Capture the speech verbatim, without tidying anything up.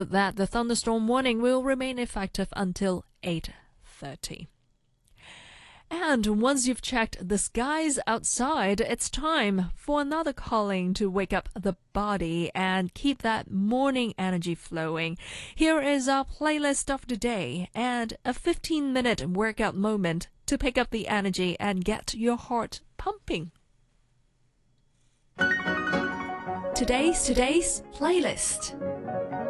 that the thunderstorm warning will remain effective until eight thirty. And once you've checked the skies outside, it's time for another calling to wake up the body and keep that morning energy flowing. Here is our playlist of the day and a fifteen minute workout moment to pick up the energy and get your heart pumping. Today's today's playlist.